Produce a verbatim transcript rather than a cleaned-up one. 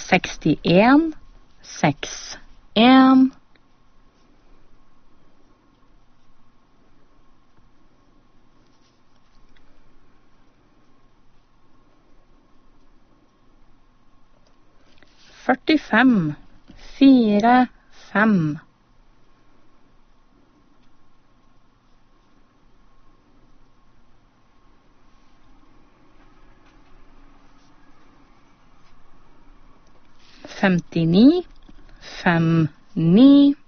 sekstien, seks, en. førtifem, fire, fem. femtini, fem, ni.